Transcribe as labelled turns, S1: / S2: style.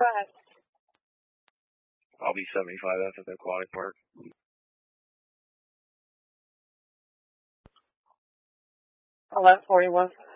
S1: Go ahead.
S2: I'll be 75. That's at the aquatic park.
S1: 11:41.